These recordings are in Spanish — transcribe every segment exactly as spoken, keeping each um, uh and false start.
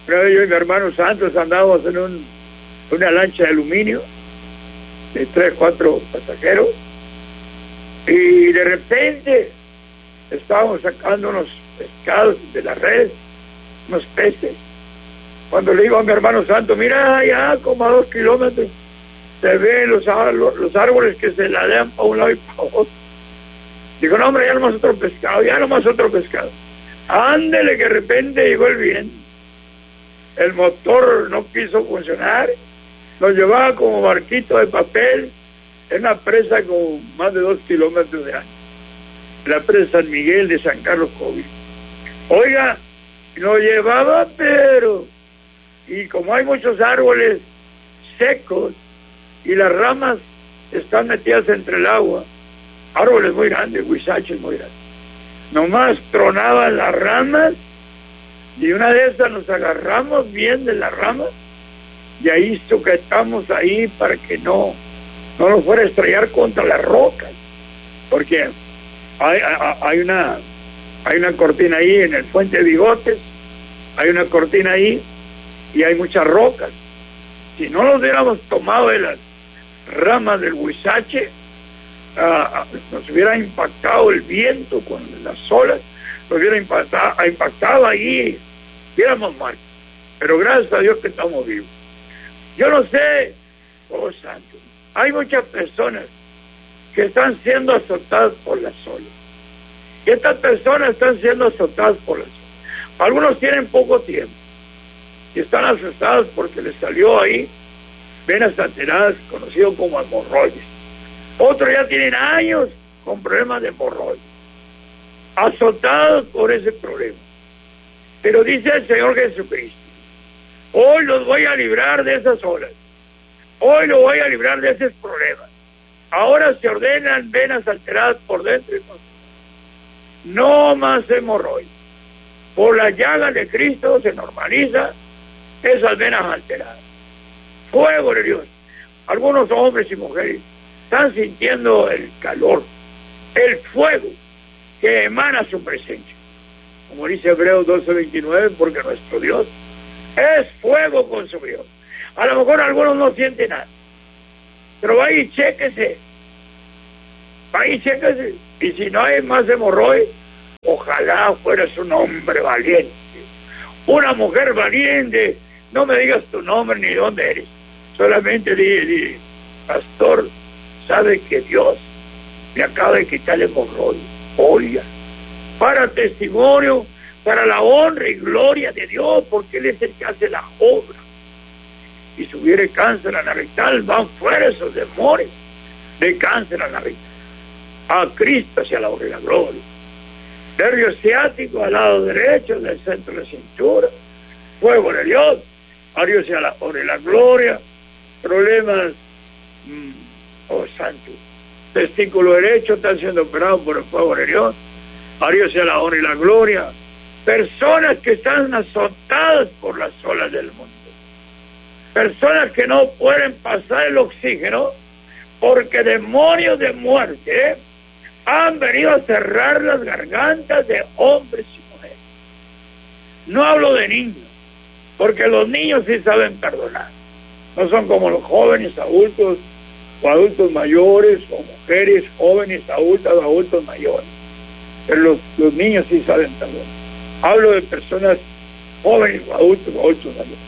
Una vez yo y mi hermano Santos andábamos en un, una lancha de aluminio de tres, cuatro pasajeros, y de repente estábamos sacando unos pescados de la red, unos peces, cuando le digo a mi hermano Santos, mira, ya como a dos kilómetros se ven los, los árboles que se ladean para un lado y para otro. Digo, no, hombre, ya nomás otro pescado, ya nomás otro pescado. Ándele, que de repente llegó el viento. El motor no quiso funcionar, nos llevaba como barquito de papel en una presa con más de dos kilómetros de ancho, la presa San Miguel de San Carlos Covid. Oiga, nos llevaba, pero, y como hay muchos árboles secos y las ramas están metidas entre el agua, árboles muy grandes, huizaches muy grandes, nomás tronaban las ramas, y una de esas nos agarramos bien de las ramas y ahí sujetamos ahí para que no, no nos fuera a estrellar contra las rocas, porque hay, hay, una, hay una cortina ahí en el Puente de Bigotes, hay una cortina ahí y hay muchas rocas. Si no nos hubiéramos tomado de las ramas del huizache, uh, nos hubiera impactado el viento con las olas, nos hubiera impactado, impactado ahí, hubiéramos muerto. Pero gracias a Dios que estamos vivos. Yo no sé, oh santo, hay muchas personas que están siendo azotadas por las olas. Y estas personas están siendo azotadas por las olas. Algunos tienen poco tiempo y están asustados porque les salió ahí venas alteradas, conocido como hemorroides. Otros ya tienen años con problemas de hemorroides, azotados por ese problema. Pero dice el Señor Jesucristo, hoy los voy a librar de esas olas, hoy los voy a librar de esos problemas. Ahora se ordenan venas alteradas por dentro y por fuera. No más hemorroides. Por la llaga de Cristo se normaliza esas venas alteradas. Fuego de Dios. Algunos hombres y mujeres están sintiendo el calor, el fuego que emana su presencia. Como dice Hebreos doce veintinueve, porque nuestro Dios es fuego consumidor. A lo mejor algunos no sienten nada, pero vaya y chéquese, vaya y chéquese, y si no hay más hemorroides, ojalá fueras un hombre valiente, una mujer valiente. No me digas tu nombre ni dónde eres, solamente di, di, pastor, sabe que Dios me acaba de quitar el hemorroide. Oiga, para testimonio, para la honra y gloria de Dios, porque Él es el que hace la obra. Y si hubiera cáncer anal-rectal, van fuera esos demonios de cáncer anal-rectal. A Cristo hacia la honra y la gloria. Nervio ciático al lado derecho del centro de la cintura, fuego de Dios, a Dios hacia la honra y la gloria. Problemas, mmm, oh santo, testículo derecho están siendo operados por el fuego de Dios, a Dios sea la honra y la gloria. Personas que están azotadas por las olas del mundo, personas que no pueden pasar el oxígeno porque demonios de muerte ¿eh? han venido a cerrar las gargantas de hombres y mujeres. No hablo de niños, porque los niños sí saben perdonar, no son como los jóvenes adultos o adultos mayores o mujeres jóvenes adultas o adultos mayores, pero los, los niños sí saben perdonar. Hablo de personas jóvenes o adultos o adultos mayores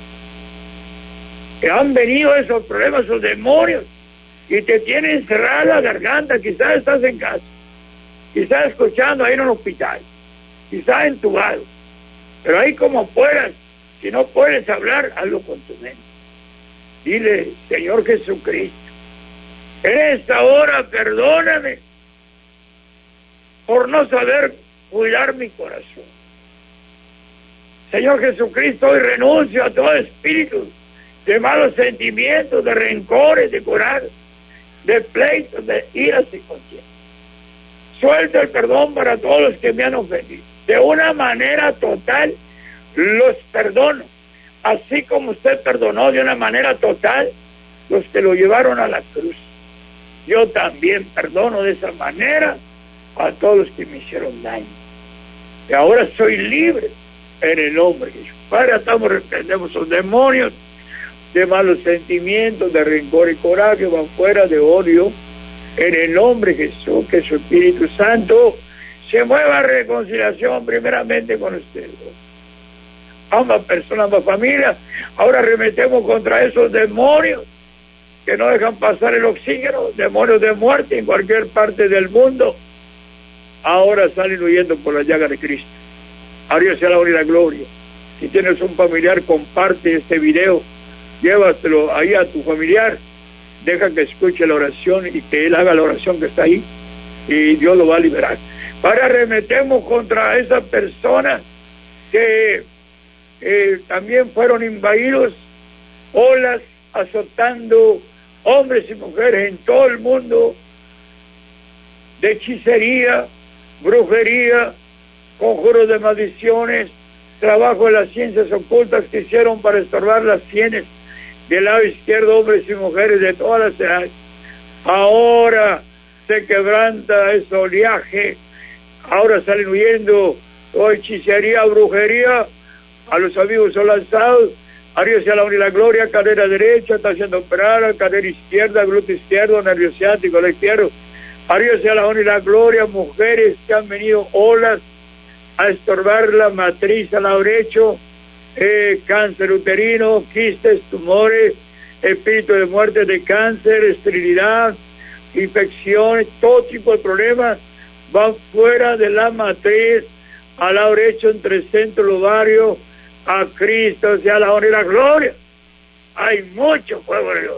que han venido esos problemas, esos demonios, y te tienen cerrada la garganta. Quizás estás en casa, quizás escuchando ahí en un hospital, quizás entubado, pero ahí como puedas, si no puedes hablar, hazlo con tu mente. Dile, Señor Jesucristo, en esta hora perdóname por no saber cuidar mi corazón. Señor Jesucristo, hoy renuncio a todo espíritu de malos sentimientos, de rencores, de coraje, de pleitos, de iras y conciencia. Suelta el perdón para todos los que me han ofendido. De una manera total los perdono, así como usted perdonó de una manera total los que lo llevaron a la cruz. Yo también perdono de esa manera a todos los que me hicieron daño. Y ahora soy libre en el nombre de Jesús. Padre, estamos, reprendemos esos demonios de malos sentimientos, de rencor y coraje, van fuera de odio, en el nombre de Jesús, que su Espíritu Santo se mueva a reconciliación primeramente con ustedes. Ambas personas, ambas familias, ahora remetemos contra esos demonios que no dejan pasar el oxígeno, demonios de muerte en cualquier parte del mundo, ahora salen huyendo por la llaga de Cristo. A Dios sea la honra y la gloria. Si tienes un familiar, comparte este video, llévaselo ahí a tu familiar, deja que escuche la oración y que él haga la oración que está ahí, y Dios lo va a liberar. Ahora arremetemos contra esas personas que eh, también fueron invadidos, olas azotando hombres y mujeres en todo el mundo, de hechicería, brujería, conjuros de maldiciones, trabajo de las ciencias ocultas que hicieron para estorbar las sienes del lado izquierdo, hombres y mujeres de todas las edades. Ahora se quebranta ese oleaje, ahora salen huyendo toda hechicería, brujería, a los amigos son lanzados. A Dios sea la honra y la gloria. Cadera derecha está siendo operada, cadera izquierda, glúteo izquierdo, nervio ciático, la izquierdo. A Dios sea la honra y la gloria. Mujeres que han venido olas a estorbar la matriz al lado derecho, eh, cáncer uterino, quistes, tumores, espíritu de muerte de cáncer, esterilidad, infecciones, todo tipo de problemas van fuera de la matriz al lado derecho, entre el centro y el ovario. A Cristo sea la honra y la gloria. Hay mucho fuego de Dios.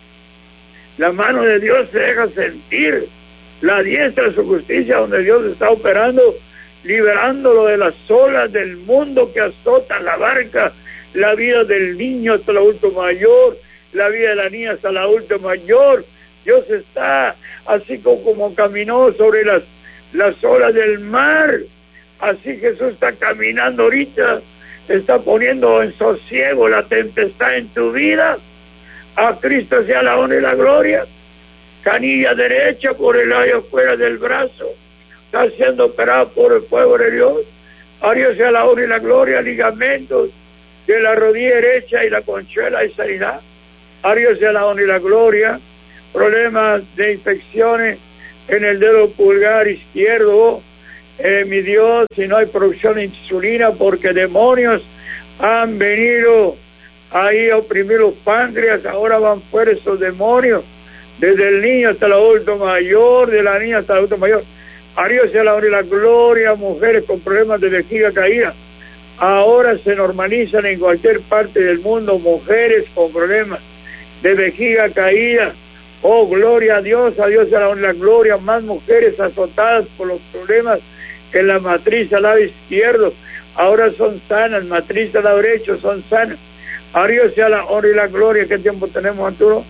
La mano de Dios se deja sentir, la diestra de su justicia, donde Dios está operando, liberándolo de las olas del mundo que azotan la barca, la vida del niño hasta el adulto mayor, la vida de la niña hasta el adulto mayor. Dios está, así como, como caminó sobre las, las olas del mar, así Jesús está caminando ahorita, está poniendo en sosiego la tempestad en tu vida. A Cristo sea la honra y la gloria. Canilla derecha por el lado afuera del brazo, está siendo operado por el fuego de Dios. A Dios sea la honra y la gloria. Ligamentos de la rodilla derecha y la conchuela y sanidad. A Dios sea la honra y la gloria. Problemas de infecciones en el dedo pulgar izquierdo. Eh, mi Dios, si no hay producción de insulina, porque demonios han venido ahí a oprimir los páncreas, ahora van fuera esos demonios, desde el niño hasta el adulto mayor, de la niña hasta el adulto mayor. A Dios sea la honra y la gloria. Mujeres con problemas de vejiga caída, ahora se normalizan en cualquier parte del mundo. Mujeres con problemas de vejiga caída, oh, gloria a Dios, a Dios sea la honra y la gloria. Más mujeres azotadas por los problemas en la matriz al lado izquierdo, ahora son sanas. Matriz al lado derecho son sanas. A Dios sea la honra y la gloria. ¿Qué tiempo tenemos, Arturo?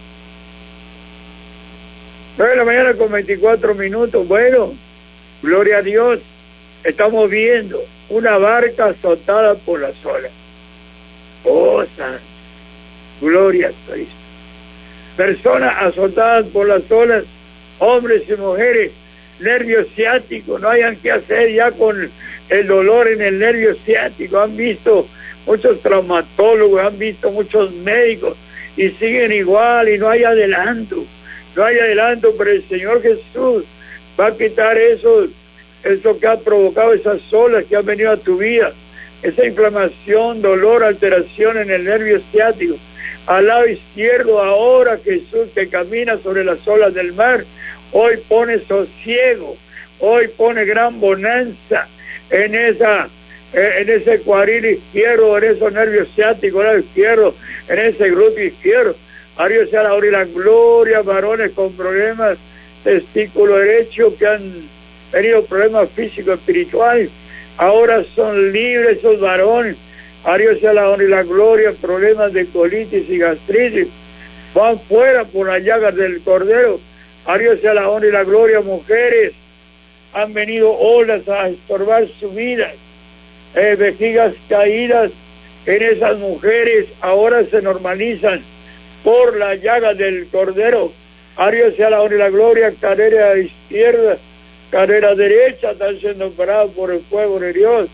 nueve de la mañana con veinticuatro minutos. Bueno, gloria a Dios. Estamos viendo una barca azotada por las olas. Oh, santo. Gloria a Cristo. Personas azotadas por las olas, hombres y mujeres, nervio ciático, no hayan qué hacer ya con el dolor en el nervio ciático. Han visto muchos traumatólogos, han visto muchos médicos y siguen igual y no hay adelanto, no hay adelanto, pero el Señor Jesús va a quitar eso, eso que ha provocado esas olas que han venido a tu vida, esa inflamación, dolor, alteración en el nervio ciático. Al lado izquierdo, ahora Jesús que camina sobre las olas del mar, hoy pone sosiego, hoy pone gran bonanza en esa, en ese cuadril izquierdo, en esos nervios ciáticos, lado izquierdo, en ese glúteo izquierdo. A Dios sea la honra y la gloria. Varones con problemas testículo derecho que han tenido problemas físicos, espirituales, ahora son libres esos varones. A Dios sea la honra y la gloria. Problemas de colitis y gastritis van fuera por las llagas del Cordero. A Dios sea la honra y la gloria. Mujeres han venido olas a estorbar su vida, eh, vejigas caídas en esas mujeres ahora se normalizan por la llaga del Cordero. A Dios sea la honra y la gloria. Cadera izquierda, cadera derecha están siendo operados por el fuego de Dios.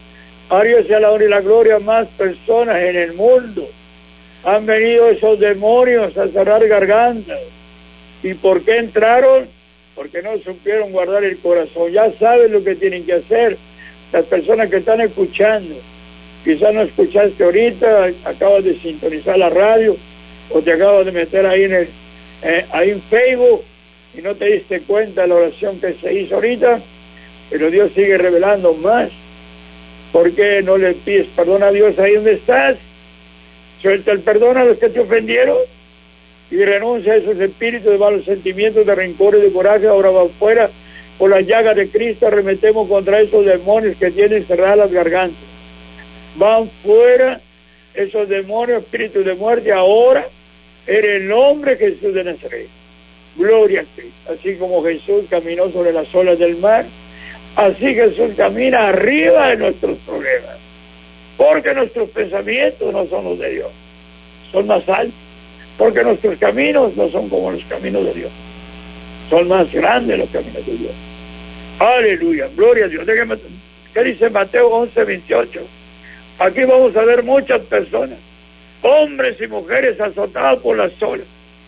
A Dios sea la honra y la gloria. Más personas en el mundo han venido esos demonios a cerrar gargantas. ¿Y por qué entraron? Porque no supieron guardar el corazón. Ya saben lo que tienen que hacer. Las personas que están escuchando, quizás no escuchaste ahorita, acabas de sintonizar la radio o te acabas de meter ahí en el eh, ahí en Facebook y no te diste cuenta de la oración que se hizo ahorita, pero Dios sigue revelando más. ¿Por qué no le pides perdón a Dios ahí donde estás? Suelta el perdón a los que te ofendieron y renuncia a esos espíritus de malos sentimientos, de rencor y de coraje. Ahora va afuera, por las llagas de Cristo arremetemos contra esos demonios que tienen cerradas las gargantas. Van fuera esos demonios, espíritus de muerte, ahora en el nombre de Jesús de Nazaret. Gloria a Cristo. Así como Jesús caminó sobre las olas del mar, así Jesús camina arriba de nuestros problemas, porque nuestros pensamientos no son los de Dios, son más altos, porque nuestros caminos no son como los caminos de Dios, son más grandes los caminos de Dios. Aleluya, gloria a Dios. Déjame, ¿qué dice Mateo once, veintiocho? Aquí vamos a ver muchas personas, hombres y mujeres azotados por las olas.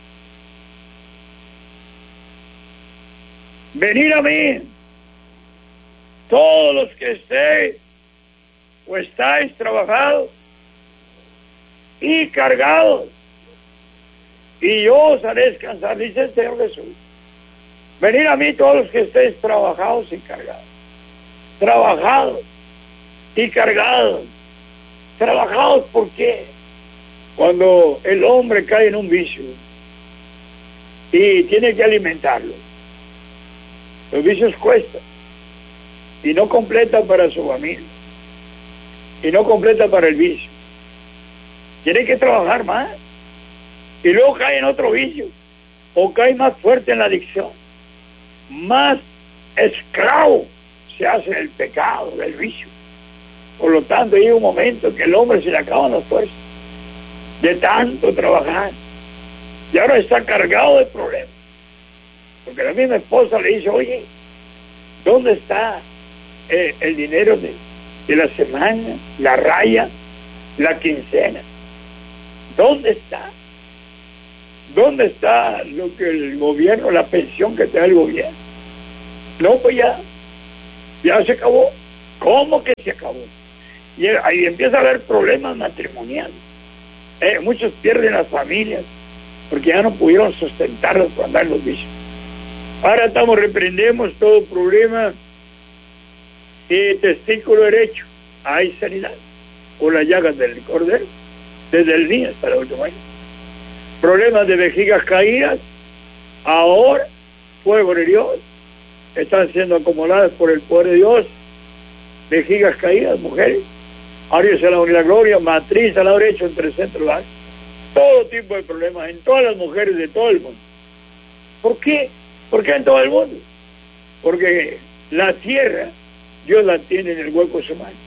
Venid a mí, todos los que estéis o estáis trabajados y cargados, y yo os haré descansar, dice el Señor Jesús. Venid a mí todos los que estéis trabajados y cargados. Trabajados y cargados. ¿Trabajados por qué? Cuando el hombre cae en un vicio y tiene que alimentarlo, los vicios cuestan y no completa para su familia y no completa para el vicio. Tiene que trabajar más y luego cae en otro vicio o cae más fuerte en la adicción, más esclavo se hace del pecado, del vicio. Por lo tanto, llega un momento que el hombre se le acaban las fuerzas de tanto trabajar y ahora está cargado de problemas, porque la misma esposa le dice: oye, ¿dónde está eh, el dinero de, de la semana, la raya, la quincena? ¿Dónde está? ¿Dónde está lo que el gobierno, la pensión que te da el gobierno? No, pues ya, ya se acabó. ¿Cómo que se acabó? Y ahí empieza a haber problemas matrimoniales. Eh, muchos pierden las familias porque ya no pudieron sustentarlas por andar en los vicios. Ahora estamos, reprendemos todo problema de testículo derecho. Hay sanidad por las llagas del cordero, desde el niño hasta el último año. Problemas de vejigas caídas, ahora, fuego de Dios, están siendo acumuladas por el poder de Dios. Vejigas caídas, mujeres, Dios sea la honra y la gloria, matriz al lado derecho, entre el centro y el bajo. Todo tipo de problemas en todas las mujeres de todo el mundo. ¿Por qué? ¿Por qué en todo el mundo? Porque la tierra, Dios la tiene en el hueco de su mano.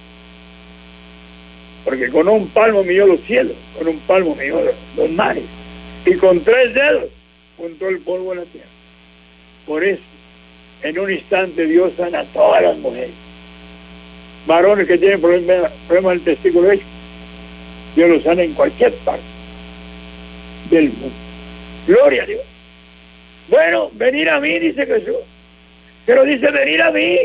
Porque con un palmo midió los cielos, con un palmo midió los, los mares, y con tres dedos juntó el polvo de la tierra. Por eso, en un instante Dios sana a todas las mujeres. Varones que tienen problemas, problemas del testículo derecho, Dios los sana en cualquier parte del mundo. Gloria a Dios. Bueno, venir a mí, dice Jesús. Pero dice, venir a mí.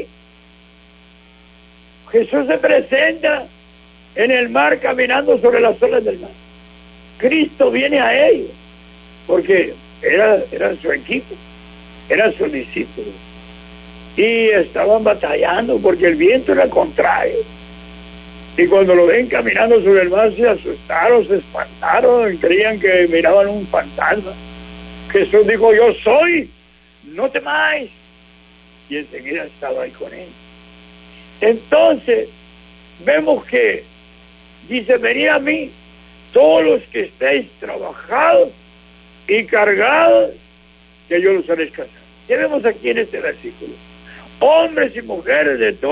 Jesús se presenta en el mar caminando sobre las olas del mar. Cristo viene a ellos, porque era, era su equipo, eran sus discípulos. Y estaban batallando porque el viento era contrario. Y cuando lo ven caminando sobre el mar, se asustaron, se espantaron, creían que miraban un fantasma. Jesús dijo: yo soy, no temáis. Y enseguida estaba ahí con él. Entonces, vemos que dice: venid a mí, todos los que estéis trabajados y cargados, que yo los haré descansar. ¿Qué vemos aquí en este versículo? Hombres y mujeres de todo